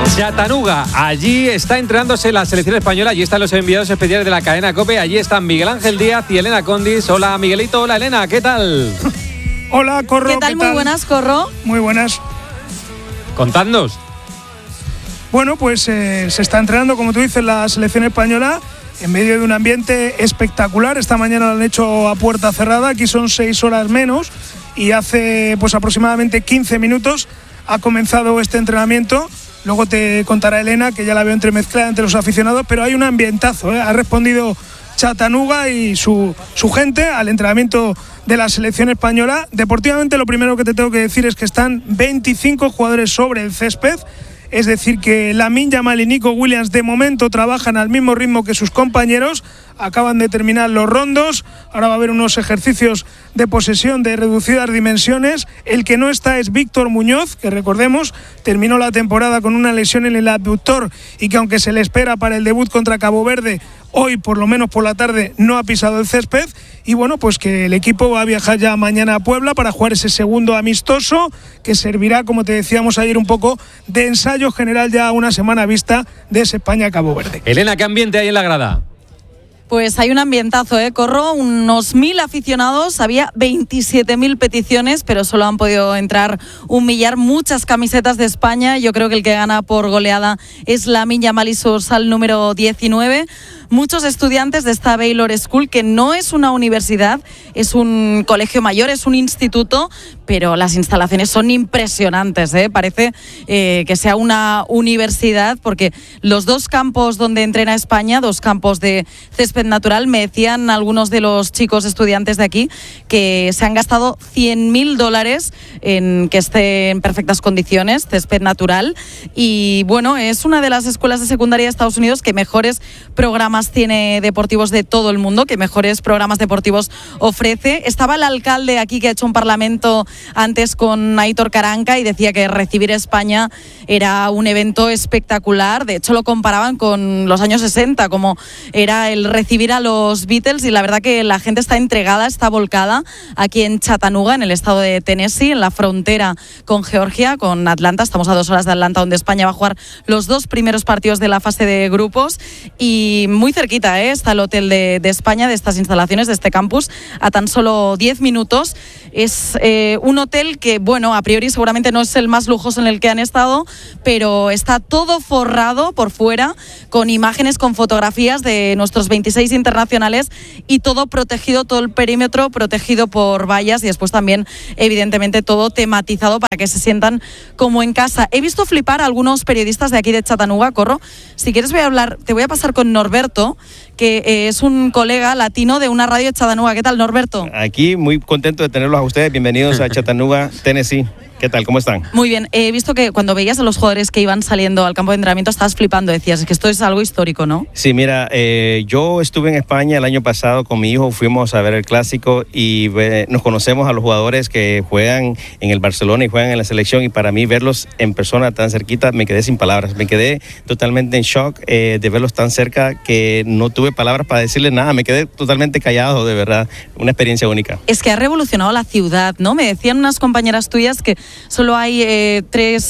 Chattanooga, allí está entrenándose la selección española, allí están los enviados especiales de la cadena COPE, allí están Miguel Ángel Díaz y Elena Condis. Hola Miguelito, hola Elena, ¿qué tal? Hola Corro, ¿qué tal? Muy buenas, Corro. Muy buenas. Contadnos. Bueno, pues se está entrenando, como tú dices, la selección española en medio de un ambiente espectacular. Esta mañana lo han hecho a puerta cerrada, aquí son 6 horas menos y hace pues aproximadamente 15 minutos ha comenzado este entrenamiento. Luego te contará Elena, que ya la veo entremezclada entre los aficionados, pero hay un ambientazo, ¿eh? Ha respondido Chattanooga y su gente al entrenamiento de la selección española. Deportivamente, lo primero que te tengo que decir es que están 25 jugadores sobre el césped. Es decir, que Lamine Yamal y Nico Williams de momento trabajan al mismo ritmo que sus compañeros. Acaban de terminar los rondos. Ahora va a haber unos ejercicios de posesión de reducidas dimensiones. El que no está es Víctor Muñoz, que recordemos, terminó la temporada con una lesión en el abductor y que aunque se le espera para el debut contra Cabo Verde, hoy por lo menos por la tarde no ha pisado el césped. Y bueno, pues que el equipo va a viajar ya mañana a Puebla para jugar ese segundo amistoso que servirá, como te decíamos ayer, un poco de ensayo general ya a una semana vista de ese España-Cabo Verde. Elena, ¿qué ambiente hay en la grada? Pues hay un ambientazo, Corro, unos 1.000 aficionados, había 27.000 peticiones, pero solo han podido entrar 1 millar, muchas camisetas de España. Yo creo que el que gana por goleada es Lamine Yamal y su dorsal número 19. Muchos estudiantes de esta Baylor School, que no es una universidad, es un colegio mayor, es un instituto, pero las instalaciones son impresionantes, Parece que sea una universidad, porque los 2 campos donde entrena España, 2 campos de césped natural, me decían algunos de los chicos estudiantes de aquí que se han gastado $100.000 en que esté en perfectas condiciones, césped natural. Y bueno, es una de las escuelas de secundaria de Estados Unidos que mejores programas tiene deportivos de todo el mundo, que mejores programas deportivos ofrece. Estaba el alcalde aquí que ha hecho un parlamento antes con Aitor Karanka y decía que recibir a España era un evento espectacular. De hecho, lo comparaban con los años 60, como era el recibir a los Beatles, y la verdad que la gente está entregada, está volcada aquí en Chattanooga, en el estado de Tennessee, en la frontera con Georgia, con Atlanta. Estamos a 2 horas de Atlanta, donde España va a jugar los 2 primeros partidos de la fase de grupos, y muy cerquita, está el hotel de España, de estas instalaciones, de este campus, a tan solo 10 minutos. Es un hotel que, bueno, a priori seguramente no es el más lujoso en el que han estado, pero está todo forrado por fuera, con imágenes, con fotografías de nuestros 26 internacionales, y todo protegido, todo el perímetro protegido por vallas, y después también, evidentemente, todo tematizado para que se sientan como en casa. He visto flipar a algunos periodistas de aquí de Chattanooga, Corro. Si quieres te voy a pasar con Norberto, que es un colega latino de una radio de Chattanooga. ¿Qué tal, Norberto? Aquí muy contento de tenerlos a ustedes. Bienvenidos a Chattanooga, Tennessee. ¿Qué tal? ¿Cómo están? Muy bien. He visto que cuando veías a los jugadores que iban saliendo al campo de entrenamiento estabas flipando. Decías, es que esto es algo histórico, ¿no? Sí, mira, yo estuve en España el año pasado con mi hijo, fuimos a ver el Clásico y nos conocemos a los jugadores que juegan en el Barcelona y juegan en la selección, y para mí verlos en persona tan cerquita me quedé sin palabras. Me quedé totalmente en shock de verlos tan cerca que no tuve palabras para decirles nada. Me quedé totalmente callado, de verdad. Una experiencia única. Es que ha revolucionado la ciudad, ¿no? Me decían unas compañeras tuyas que solo hay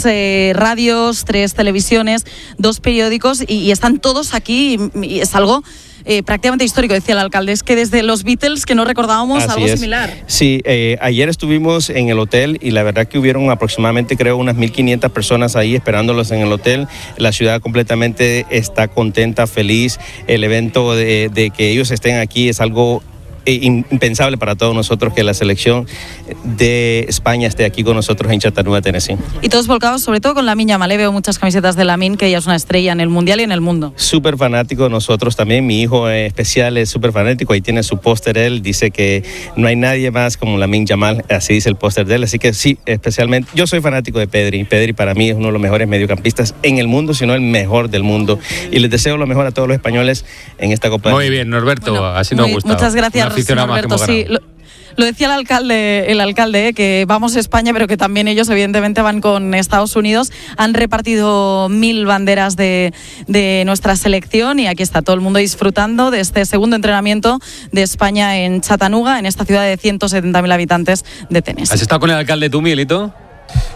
3 radios, 3 televisiones, 2 periódicos y están todos aquí y es algo prácticamente histórico, decía el alcalde. Es que desde los Beatles que no recordábamos algo similar. Sí, ayer estuvimos en el hotel y la verdad que hubieron aproximadamente, creo, unas 1.500 personas ahí esperándolos en el hotel. La ciudad completamente está contenta, feliz. El evento de que ellos estén aquí es algo impensable para todos nosotros, que la selección de España esté aquí con nosotros en Chattanooga, Tennessee. Y todos volcados, sobre todo con Lamine Yamal. Veo muchas camisetas de Lamine, que ella es una estrella en el Mundial y en el mundo. Súper fanático de nosotros también. Mi hijo especial es súper fanático. Ahí tiene su póster. Él dice que no hay nadie más como Lamine Yamal. Así dice el póster de él. Así que sí, especialmente. Yo soy fanático de Pedri. Pedri para mí es uno de los mejores mediocampistas en el mundo, si no el mejor del mundo. Y les deseo lo mejor a todos los españoles en esta Copa. Muy bien, Norberto. Bueno, así nos gusta. Muchas gracias, Norberto. Sí, lo decía el alcalde, que vamos a España, pero que también ellos evidentemente van con Estados Unidos. Han repartido 1.000 banderas de nuestra selección y aquí está todo el mundo disfrutando de este segundo entrenamiento de España en Chattanooga, en esta ciudad de 170.000 habitantes de Tennessee. ¿Has estado con el alcalde tú, Miguelito?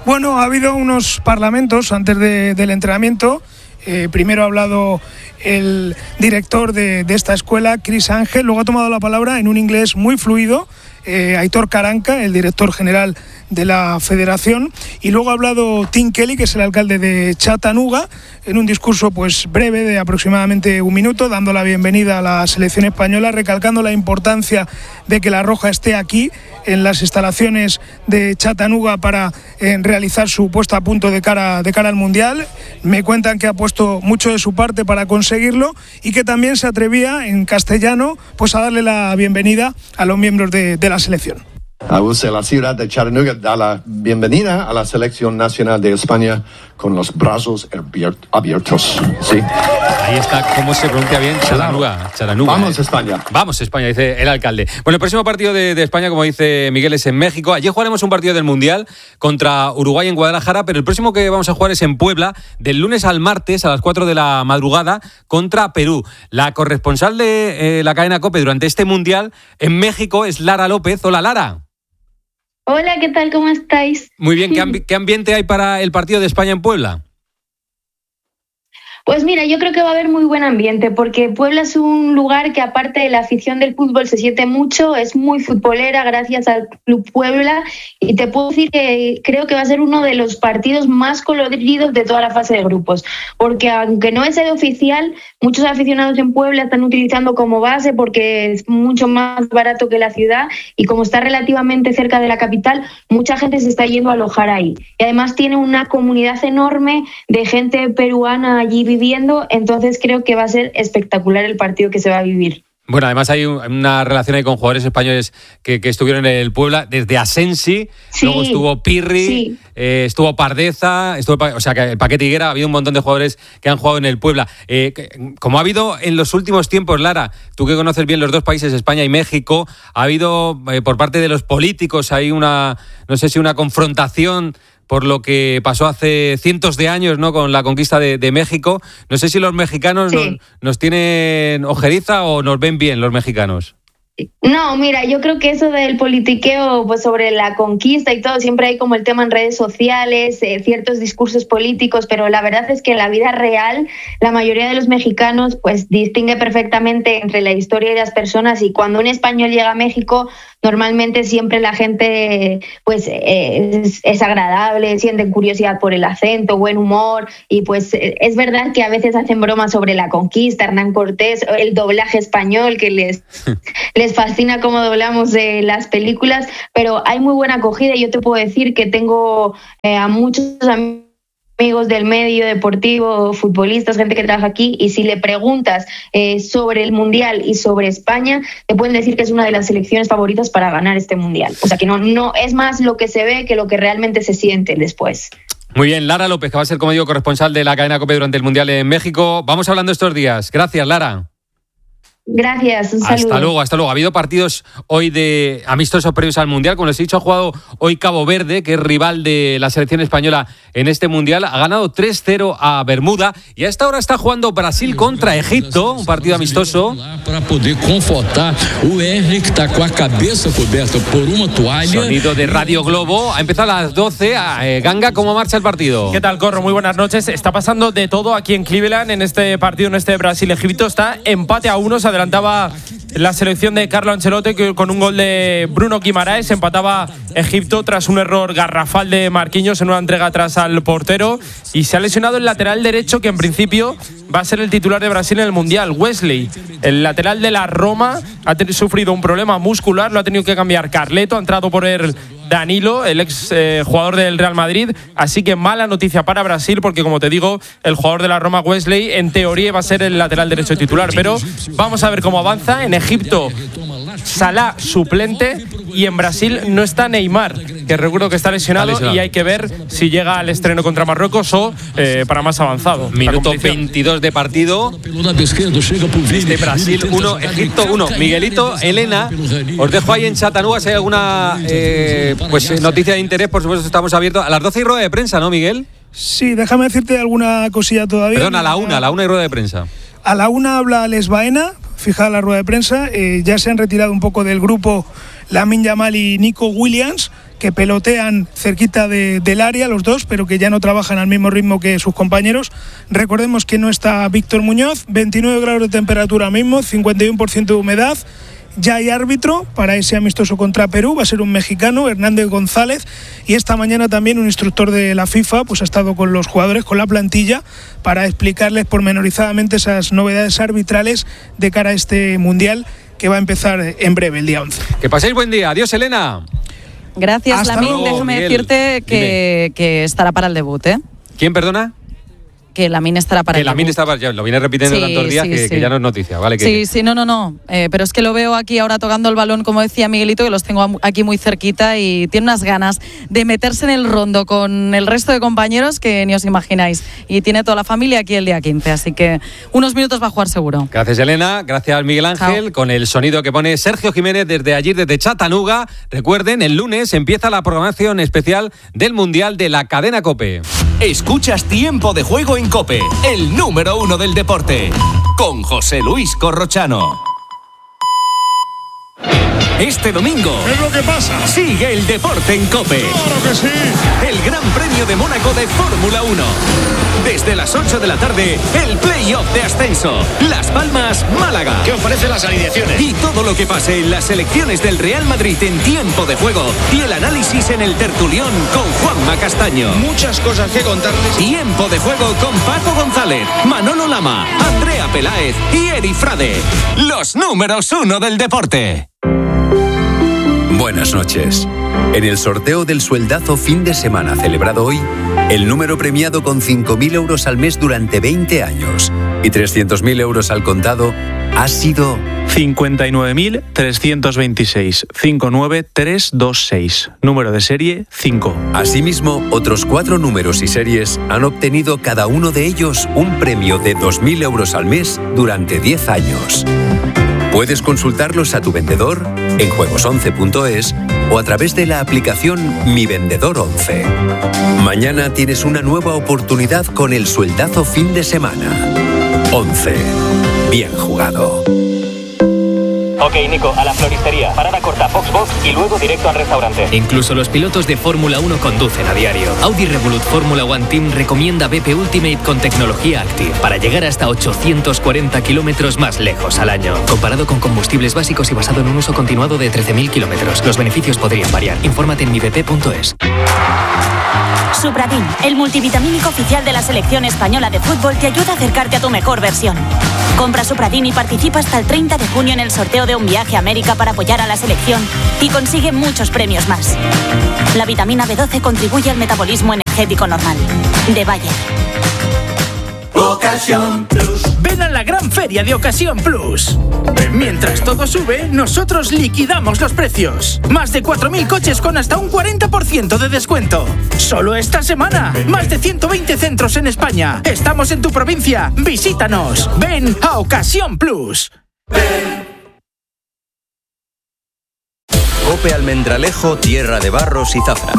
Bueno, ha habido unos parlamentos antes del entrenamiento. Primero ha hablado el director de esta escuela, Chris Ángel, luego ha tomado la palabra en un inglés muy fluido, Aitor Caranca, el director general de la federación, y luego ha hablado Tim Kelly, que es el alcalde de Chattanooga, en un discurso pues breve de aproximadamente un minuto, dando la bienvenida a la selección española, recalcando la importancia de que la Roja esté aquí en las instalaciones de Chattanooga para realizar su puesta a punto de cara al Mundial. Me cuentan que ha puesto mucho de su parte para conseguirlo y que también se atrevía en castellano pues a darle la bienvenida a los miembros de la selección. La ciudad de Chattanooga da la bienvenida a la selección nacional de España con los brazos abiertos. ¿Sí? Ahí está, cómo se pronuncia bien, Chattanooga. Vamos España. Vamos España, dice el alcalde. Bueno, el próximo partido de España, como dice Miguel, es en México. Allí jugaremos un partido del Mundial contra Uruguay en Guadalajara, pero el próximo que vamos a jugar es en Puebla, del lunes al martes a las 4 de la madrugada contra Perú. La corresponsal de la cadena COPE durante este Mundial en México es Lara López. Hola, Lara. Hola, ¿qué tal? ¿Cómo estáis? Muy bien, ¿qué ambiente hay para el partido de España en Puebla? Pues mira, yo creo que va a haber muy buen ambiente porque Puebla es un lugar que aparte de la afición del fútbol se siente mucho, es muy futbolera gracias al Club Puebla y te puedo decir que creo que va a ser uno de los partidos más coloridos de toda la fase de grupos, porque aunque no es el oficial, muchos aficionados en Puebla están utilizando como base porque es mucho más barato que la ciudad y como está relativamente cerca de la capital, mucha gente se está yendo a alojar ahí. Y además tiene una comunidad enorme de gente peruana allí viviendo, entonces creo que va a ser espectacular el partido que se va a vivir. Bueno, además hay una relación ahí con jugadores españoles que estuvieron en el Puebla, desde Asensi, sí, luego estuvo Pirri, sí, estuvo Pardeza, o sea que el paquete Higuera, ha habido un montón de jugadores que han jugado en el Puebla. Como ha habido en los últimos tiempos, Lara, tú que conoces bien los dos países, España y México, ha habido por parte de los políticos hay una confrontación por lo que pasó hace cientos de años, ¿no?, con la conquista de México. No sé si los mexicanos sí nos tienen ojeriza o nos ven bien los mexicanos. No, mira, yo creo que eso del politiqueo pues sobre la conquista y todo, siempre hay como el tema en redes sociales, ciertos discursos políticos, pero la verdad es que en la vida real la mayoría de los mexicanos pues distingue perfectamente entre la historia y las personas, y cuando un español llega a México normalmente siempre la gente pues es agradable, sienten curiosidad por el acento, buen humor, y pues es verdad que a veces hacen bromas sobre la conquista, Hernán Cortés, el doblaje español que les fascina cómo doblamos las películas, pero hay muy buena acogida y yo te puedo decir que tengo a muchos amigos del medio deportivo, futbolistas, gente que trabaja aquí, y si le preguntas sobre el Mundial y sobre España, te pueden decir que es una de las selecciones favoritas para ganar este Mundial. O sea que no es más lo que se ve que lo que realmente se siente después. Muy bien, Lara López, que va a ser, como digo, corresponsal de la cadena COPE durante el Mundial en México. Vamos hablando estos días. Gracias, Lara. Gracias, un saludo. Hasta luego. Ha habido partidos hoy de amistosos previos al Mundial. Como les he dicho, ha jugado hoy Cabo Verde, que es rival de la selección española en este Mundial. Ha ganado 3-0 a Bermuda y a esta hora está jugando Brasil contra Egipto, un partido amistoso. Para poder confortar o Henry, que está con la cabeza cubierta por una toalla. Sonido de Radio Globo. Ha empezado a las 12. Ganga, ¿cómo marcha el partido? ¿Qué tal, Corro? Muy buenas noches. Está pasando de todo aquí en Cleveland en este partido, en este Brasil-Egipto. Está empate a 1. Se adelantaba la selección de Carlo Ancelotti que con un gol de Bruno Guimaraes empataba Egipto tras un error garrafal de Marquinhos en una entrega atrás al portero, y se ha lesionado el lateral derecho que en principio va a ser el titular de Brasil en el Mundial, Wesley. El lateral de la Roma ha sufrido un problema muscular, lo ha tenido que cambiar Carleto, ha entrado por el Danilo, el ex jugador del Real Madrid, así que mala noticia para Brasil porque, como te digo, el jugador de la Roma, Wesley, en teoría va a ser el lateral derecho titular, pero vamos a ver cómo avanza. En Egipto, Salah suplente, y en Brasil no está Neymar, que recuerdo que está lesionado y hay que ver si llega al estreno contra Marruecos o para más avanzado. Minuto 22 de partido. Este Brasil 1, Egipto 1. Miguelito, Elena, os dejo ahí en Chattanooga si hay alguna noticia de interés. Por supuesto, estamos abiertos. A las 12 hay rueda de prensa, ¿no, Miguel? Sí, déjame decirte alguna cosilla todavía. Perdón, a la 1 hay rueda de prensa. A la 1 habla Les Baena, fija la rueda de prensa. Ya se han retirado un poco del grupo Lamine Yamal y Nico Williams, que pelotean cerquita del área los dos, pero que ya no trabajan al mismo ritmo que sus compañeros. Recordemos que no está Víctor Muñoz, 29 grados de temperatura mismo, 51% de humedad. Ya hay árbitro para ese amistoso contra Perú, va a ser un mexicano, Hernández González, y esta mañana también un instructor de la FIFA pues ha estado con los jugadores, con la plantilla, para explicarles pormenorizadamente esas novedades arbitrales de cara a este Mundial que va a empezar en breve, el día 11. Que paséis buen día. Adiós, Elena. Gracias, Lamine. Déjame decirte que estará para el debut, ¿eh? ¿Quién, perdona? Que Lamine estará para el Lamine estaba, ya lo viene repitiendo tantos días que ya no es noticia, ¿vale? No. Pero es que lo veo aquí ahora tocando el balón, como decía Miguelito, que los tengo aquí muy cerquita y tiene unas ganas de meterse en el rondo con el resto de compañeros que ni os imagináis. Y tiene toda la familia aquí el día 15, así que unos minutos va a jugar seguro. Gracias, Elena. Gracias, Miguel Ángel. Chao. Con el sonido que pone Sergio Jiménez desde allí, desde Chattanooga. Recuerden, el lunes empieza la programación especial del Mundial de la cadena COPE. Escuchas Tiempo de Juego en COPE, el número 1 del deporte, con José Luis Corrochano. Este domingo, ¿qué es lo que pasa? Sigue el deporte en COPE. ¡Claro que sí! El Gran Premio de Mónaco de Fórmula 1. Desde las 8 de la tarde, el play-off de ascenso. Las Palmas, Málaga. ¿Qué os parecen las alineaciones? Y todo lo que pase en las selecciones del Real Madrid en Tiempo de Juego. Y el análisis en el tertulión con Juanma Castaño. Muchas cosas que contarles. Tiempo de Juego con Paco González, Manolo Lama, Andrea Peláez y Eri Frade. Los números 1 del deporte. Buenas noches. En el sorteo del sueldazo fin de semana celebrado hoy, el número premiado con 5.000 euros al mes durante 20 años y 300.000 euros al contado ha sido 59.326, 59326, número de serie 5. Asimismo, otros 4 números y series han obtenido cada uno de ellos un premio de 2.000 euros al mes durante 10 años. Puedes consultarlos a tu vendedor en juegos11.es o a través de la aplicación Mi Vendedor 11. Mañana tienes una nueva oportunidad con el sueldazo fin de semana. 11. Bien jugado. Ok, Nico, a la floristería, parada corta Foxbox y luego directo al restaurante. Incluso los pilotos de Fórmula 1 conducen a diario. Audi Revolut Fórmula One Team recomienda BP Ultimate con tecnología Active para llegar hasta 840 kilómetros más lejos al año. Comparado con combustibles básicos y basado en un uso continuado de 13.000 kilómetros. Los beneficios podrían variar. Infórmate en mibp.es. Supradin, el multivitamínico oficial de la selección española de fútbol, te ayuda a acercarte a tu mejor versión. Compra Supradin y participa hasta el 30 de junio en el sorteo de un viaje a América para apoyar a la selección y consigue muchos premios más. La vitamina B12 contribuye al metabolismo energético normal. De Bayer. Ocasión Plus. Ven a la gran feria de Ocasión Plus. Mientras todo sube, nosotros liquidamos los precios. Más de 4.000 coches con hasta un 40% de descuento. Solo esta semana. Más de 120 centros en España. Estamos en tu provincia. Visítanos. Ven a Ocasión Plus. COPE Almendralejo, tierra de barros y zafra.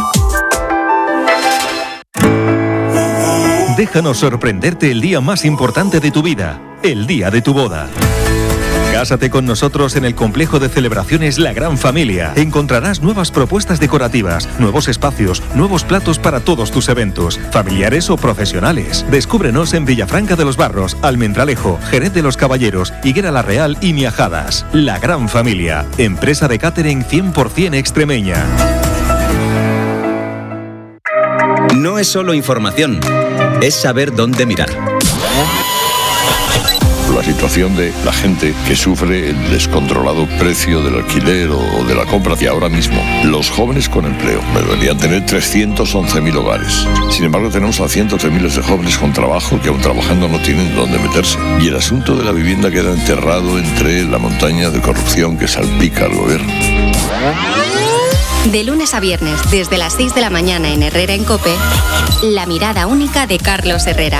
Déjanos sorprenderte el día más importante de tu vida, el día de tu boda. Cásate con nosotros en el complejo de celebraciones La Gran Familia. Encontrarás nuevas propuestas decorativas, nuevos espacios, nuevos platos para todos tus eventos, familiares o profesionales. Descúbrenos en Villafranca de los Barros, Almendralejo, Jerez de los Caballeros, Higuera la Real y Miajadas. La Gran Familia, empresa de catering 100% extremeña. No es solo información, es saber dónde mirar. La situación de la gente que sufre el descontrolado precio del alquiler o de la compra. Y ahora mismo, los jóvenes con empleo deberían tener 311.000 hogares. Sin embargo, tenemos a cientos de miles de jóvenes con trabajo que aún trabajando no tienen dónde meterse. Y el asunto de la vivienda queda enterrado entre la montaña de corrupción que salpica al gobierno. De lunes a viernes, desde las 6 de la mañana en Herrera en COPE, la mirada única de Carlos Herrera.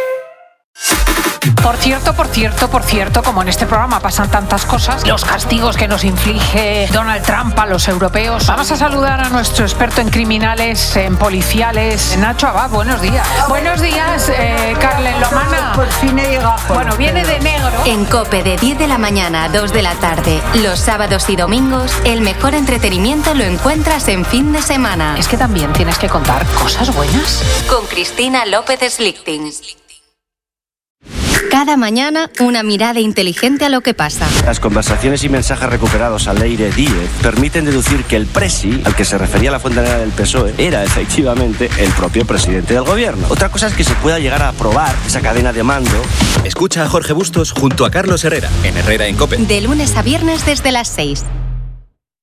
Por cierto, como en este programa pasan tantas cosas, los castigos que nos inflige Donald Trump a los europeos. Vamos a saludar a nuestro experto en criminales, en policiales, Nacho Abad. Buenos días. Buenos días, Carles López. semana. Por fin he llegado. Bueno, viene de negro. En COPE de 10 de la mañana a 2 de la tarde, los sábados y domingos, el mejor entretenimiento lo encuentras en fin de semana. Es que también tienes que contar cosas buenas. Con Cristina López Slichting. Cada mañana, una mirada inteligente a lo que pasa. Las conversaciones y mensajes recuperados al aire 10 permiten deducir que el presi, al que se refería la Fontanera del PSOE, era efectivamente el propio presidente del gobierno. Otra cosa es que se pueda llegar a aprobar esa cadena de mando. Escucha a Jorge Bustos junto a Carlos Herrera, en Herrera en COPE. De lunes a viernes desde las 6.